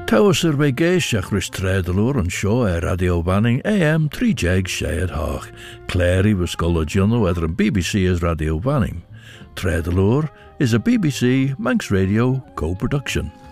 Tawas ar bheith géisteach rís tréadalúr an seo Radio Vanning AM 3 Clary was Scola Juno at an BBC as Radio Vanning. Tréadalúr is a BBC Manx Radio co-production.